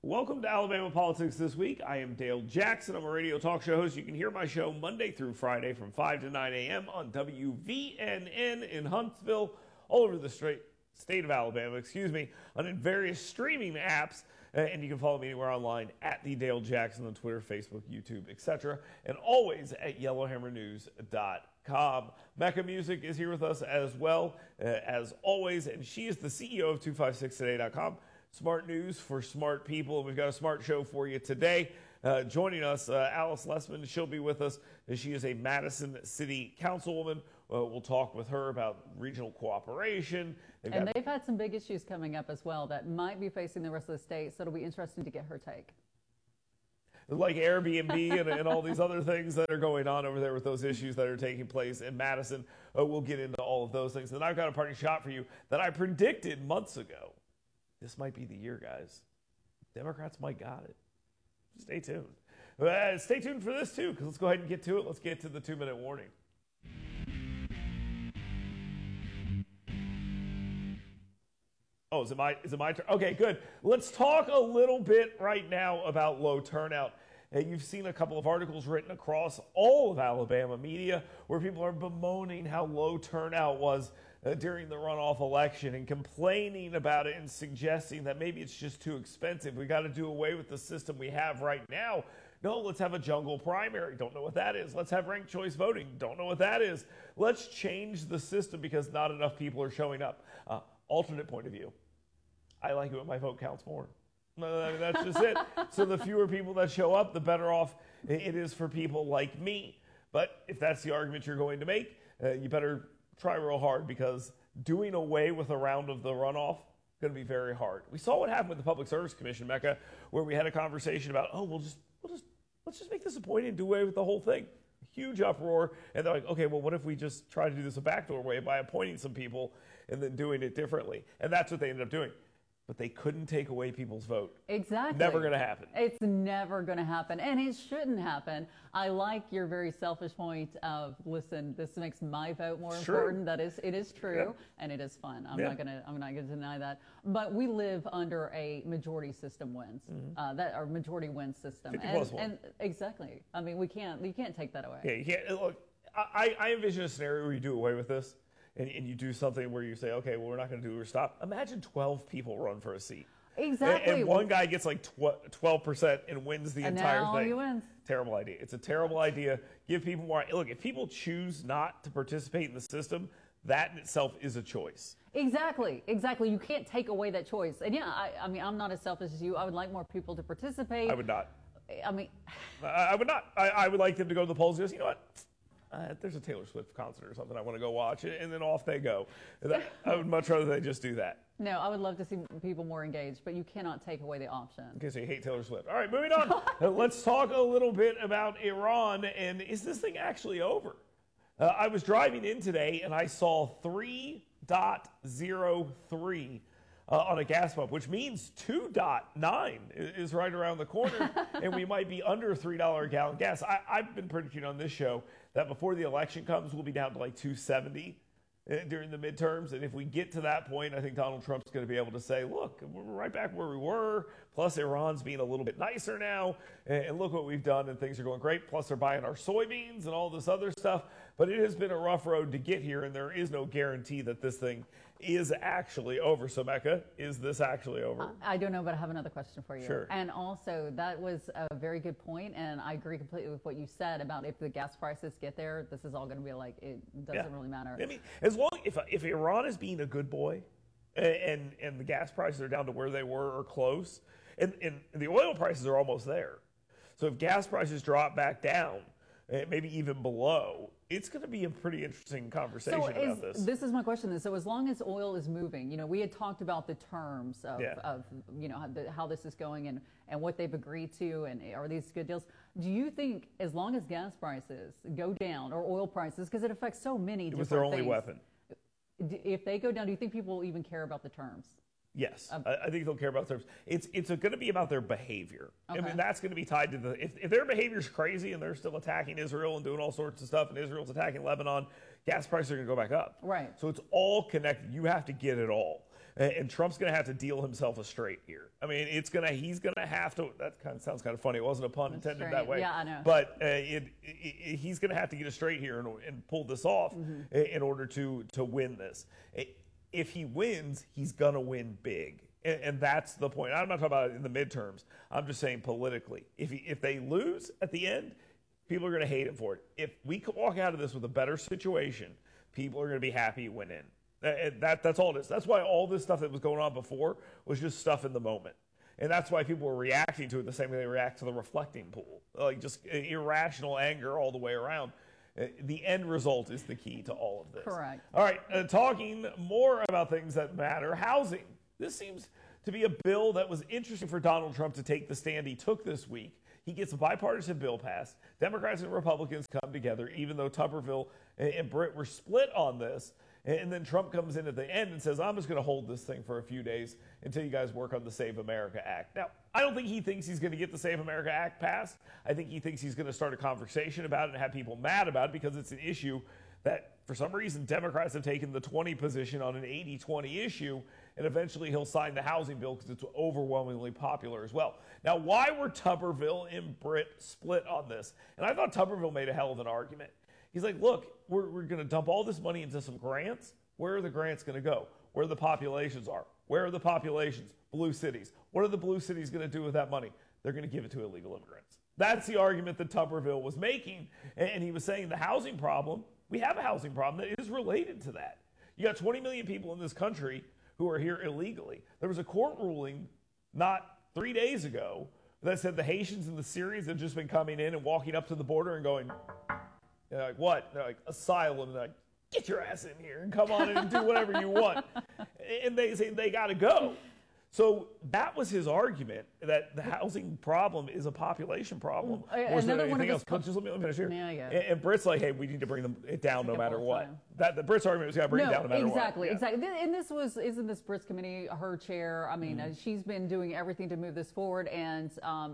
Welcome to Alabama Politics This Week. I am Dale Jackson. I'm a radio talk show host. You can hear my show Monday through Friday from 5 to 9 a.m. on WVNN in Huntsville, all over the state of Alabama, on various streaming apps. And you can follow me anywhere online at the Dale Jackson on Twitter, Facebook, YouTube, etc. And always at yellowhammernews.com. Mecca Music is here with us as well, as always, and she is the CEO of 256today.com. Smart news for smart people. We've got a smart show for you today. Joining us, Alice Lessman. She'll be with us. She is a Madison City Councilwoman. We'll talk with her about regional cooperation. They've had some big issues coming up as well that might be facing the rest of the state, so it'll be interesting to get her take. Like Airbnb and all these other things that are going on over there with those issues that are taking place in Madison. We'll get into all of those things. And I've got a party shot for you that I predicted months ago. This might be the year, guys. Democrats might got it. Stay tuned. Stay tuned for this, too, because let's go ahead and get to it. Let's get to the 2-minute warning. Oh, is it my turn? Okay, good. Let's talk a little bit right now about low turnout. You've seen a couple of articles written across all of Alabama media where people are bemoaning how low turnout was during the runoff election and complaining about it and suggesting that maybe it's just too expensive. We got to do away with the system we have right now. No, let's have a jungle primary. Don't know what that is. Let's have ranked choice voting. Don't know what that is. Let's change the system because not enough people are showing up. Alternate point of view. I like it when my vote counts more. That's just it. So the fewer people that show up, the better off it is for people like me. But if that's the argument you're going to make, you better try real hard because doing away with a round of the runoff is going to be very hard. We saw what happened with the Public Service Commission, Mecca, where we had a conversation about, let's just make this a point and do away with the whole thing. Huge uproar, and they're like, okay, well, what if we just try to do this a backdoor way by appointing some people and then doing it differently? And that's what they ended up doing. But they couldn't take away people's vote. Exactly. Never going to happen. It's never going to happen, and it shouldn't happen. I like your very selfish point of, listen, this makes my vote more important. It is true, and it is fun. I'm not going to deny that. But we live under a majority system wins, our majority wins system. 50 plus 1. And exactly. I mean, you can't take that away. Yeah, you can't. Look, I envision a scenario where you do away with this. And you do something where you say, okay, well, we're not going to do it or stop. Imagine 12 people run for a seat. Exactly. And one guy gets like 12% and wins the entire thing. He wins. Terrible idea. It's a terrible idea. Give people more. Look, if people choose not to participate in the system, that in itself is a choice. Exactly. You can't take away that choice. And yeah, I mean, I'm not as selfish as you. I would like more people to participate. I would not. I mean, I would not. I would like them to go to the polls and go, you know what? There's a Taylor Swift concert or something I want to go watch, and then off they go. I would much rather they just do that. No, I would love to see people more engaged, but you cannot take away the option. Okay, so you hate Taylor Swift. All right, moving on. Let's talk a little bit about Iran, and is this thing actually over? I was driving in today, and I saw 3.03 on a gas pump, which means 2.9 is right around the corner, and we might be under $3 a gallon gas. I've been predicting on this show that before the election comes, we'll be down to like 270 during the midterms. And if we get to that point, I think Donald Trump's going to be able to say, look, we're right back where we were. Plus, Iran's being a little bit nicer now. And look what we've done, and things are going great. Plus, they're buying our soybeans and all this other stuff. But it has been a rough road to get here, and there is no guarantee that this thing is actually over. So, Mecca, is this actually over? I don't know, but I have another question for you. Sure. And also, that was a very good point, and I agree completely with what you said about if the gas prices get there, this is all going to be like, it doesn't really matter. I mean, as long if Iran is being a good boy, and the gas prices are down to where they were or close, and the oil prices are almost there. So if gas prices drop back down, maybe even below, it's going to be a pretty interesting conversation about this. This is my question. So as long as oil is moving, we had talked about the terms of how this is going and what they've agreed to, and are these good deals? Do you think as long as gas prices go down, or oil prices, because it affects so many different things. It was their only weapon. If they go down, do you think people will even care about the terms? Yes, I think they'll care about terms. It's going to be about their behavior. Okay. I mean, that's going to be tied to if their behavior's crazy and they're still attacking Israel and doing all sorts of stuff, and Israel's attacking Lebanon, gas prices are going to go back up. Right. So it's all connected. You have to get it all. And Trump's going to have to deal himself a straight here. I mean, he's going to have to. That kind of sounds kind of funny. It wasn't a pun intended that way. Yeah, I know. But he's going to have to get a straight here and pull this off in order to win this. If he wins, he's going to win big. And that's the point. I'm not talking about it in the midterms. I'm just saying politically. If they lose at the end, people are going to hate him for it. If we can walk out of this with a better situation, people are going to be happy he went in. That's all it is. That's why all this stuff that was going on before was just stuff in the moment. And that's why people were reacting to it the same way they react to the reflecting pool. Like just irrational anger all the way around. The end result is the key to all of this. Correct. All right, talking more about things that matter, housing. This seems to be a bill that was interesting for Donald Trump to take the stand he took this week. He gets a bipartisan bill passed. Democrats and Republicans come together, even though Tuberville and Britt were split on this. And then Trump comes in at the end and says, I'm just going to hold this thing for a few days until you guys work on the Save America Act. Now, I don't think he thinks he's going to get the Save America Act passed. I think he thinks he's going to start a conversation about it and have people mad about it because it's an issue that, for some reason, Democrats have taken the 20 position on an 80-20 issue, and eventually he'll sign the housing bill because it's overwhelmingly popular as well. Now, why were Tuberville and Britt split on this? And I thought Tuberville made a hell of an argument. He's like, look, we're going to dump all this money into some grants. Where are the grants going to go? Where the populations are. Where are the populations? Blue cities. What are the blue cities going to do with that money? They're going to give it to illegal immigrants. That's the argument that Tuberville was making. And he was saying the housing problem, we have a housing problem that is related to that. You got 20 million people in this country who are here illegally. There was a court ruling not 3 days ago that said the Haitians and the Syrians have just been coming in and walking up to the border and going, they're like, what? They're like, asylum. They're like, get your ass in here and come on in and do whatever you want. And they say they got to go. So that was his argument, that the housing problem is a population problem. Another one of his Just let me finish here. Yeah, yeah. And Britt's like, hey, we need to bring it down no matter what. The Britt's argument was got to bring it down no matter exactly, what. Exactly. And isn't this Britt's committee her chair? I mean, she's been doing everything to move this forward, and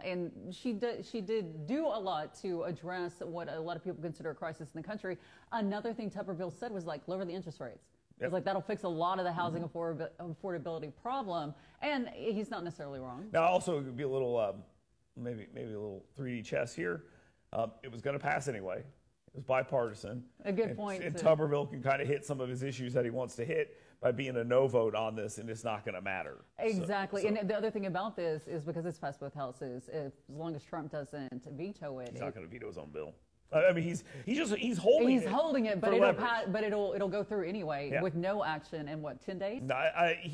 she did do a lot to address what a lot of people consider a crisis in the country. Another thing Tuberville said was like lower the interest rates. It's like that'll fix a lot of the housing affordability problem, and he's not necessarily wrong. Now, also, it would be a little, maybe a little 3D chess here. It was going to pass anyway. It was bipartisan. A good point. And Tuberville can kind of hit some of his issues that he wants to hit by being a no vote on this, and it's not going to matter. Exactly. And the other thing about this is because it's passed both houses, as long as Trump doesn't veto it, he's not going to veto his own bill. I mean, he's holding it. He's holding it, but it'll go through anyway with no action in what, 10 days? No,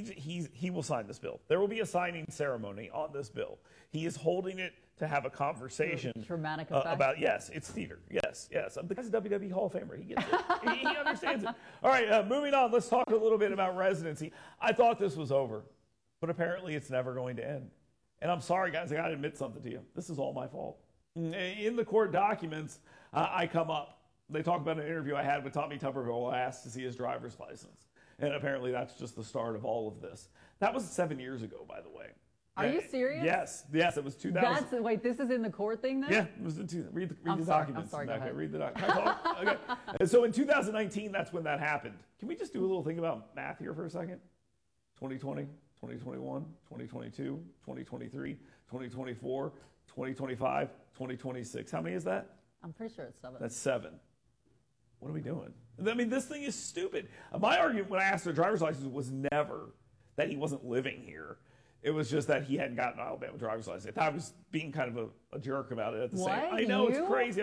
he will sign this bill. There will be a signing ceremony on this bill. He is holding it to have a conversation. Dramatic effect. About it's theater. Yes. The guy's a WWE Hall of Famer. He gets it. he understands it. All right, moving on. Let's talk a little bit about residency. I thought this was over, but apparently it's never going to end. And I'm sorry, guys. I got to admit something to you. This is all my fault. In the court documents, I come up. They talk about an interview I had with Tommy Tuberville. I asked to see his driver's license. And apparently that's just the start of all of this. That was 7 years ago, by the way. Are you serious? Yes, it was 2000. Wait, this is in the court thing then? Yeah, it was read the documents. I'm sorry, go ahead. Read the documents. Okay. And so in 2019, that's when that happened. Can we just do a little thing about math here for a second? 2020, 2021, 2022, 2023, 2024, 2025, 2026. How many is that? I'm pretty sure it's 7. That's 7. What are we doing? I mean, this thing is stupid. My argument when I asked for a driver's license was never that he wasn't living here. It was just that he hadn't gotten an Alabama driver's license. I was being kind of a jerk about it at the same time. I know, it's crazy.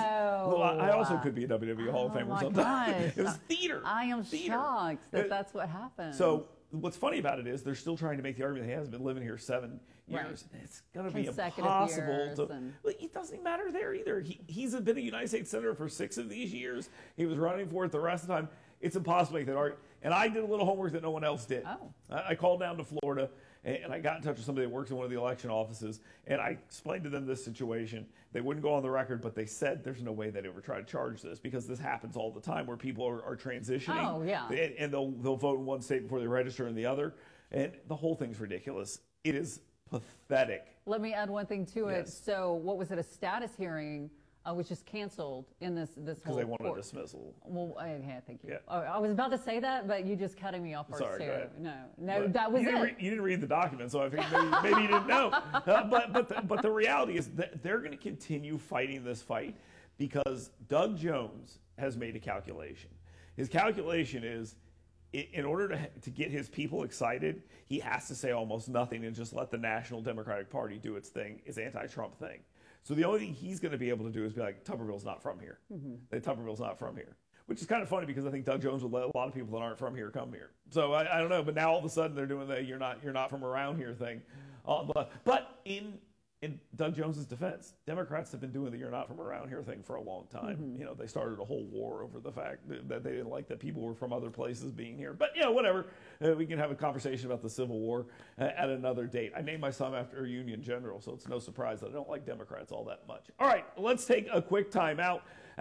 I also could be a WWE Hall of Famer sometimes. It was theater. I am shocked that that's what happened. So what's funny about it is they're still trying to make the argument that he hasn't been living here 7 years. Right. It's going to be impossible to. Well, it doesn't even matter there either. He's been a United States Senator for 6 of these years. He was running for it the rest of the time. It's impossible to make that argument. And I did a little homework that no one else did. Oh. I called down to Florida, and I got in touch with somebody that works in one of the election offices, and I explained to them this situation. They wouldn't go on the record, but they said there's no way they'd ever try to charge this because this happens all the time where people are transitioning. Oh, yeah. And they'll vote in one state before they register in the other. And the whole thing's ridiculous. It is pathetic. Let me add one thing to it. Yes. So what was it, a status hearing was just canceled in this Because whole they wanted a court. dismissal. Well, okay, thank you. Yeah. Oh, I was about to say that, but you just cutting me off first Sorry, too. go ahead. No, But that was you it. you didn't read the document, so I think maybe you didn't know. But the reality is that they're going to continue fighting this fight because Doug Jones has made a calculation. His calculation is, in order to get his people excited, he has to say almost nothing and just let the National Democratic Party do its thing, its anti-Trump thing. So the only thing he's going to be able to do is be like, Tuberville's not from here. Tuberville's not from here. Which is kind of funny because I think Doug Jones would let a lot of people that aren't from here come here. So I don't know, but now all of a sudden they're doing the you're not from around here thing. But in Doug Jones's defense, Democrats have been doing the you're not from around here thing for a long time. You know, they started a whole war over the fact that they didn't like that people were from other places being here. But, you know, whatever. We can have a conversation about the Civil War at another date. I named my son after a Union general, so it's no surprise that I don't like Democrats all that much. All right, let's take a quick time out.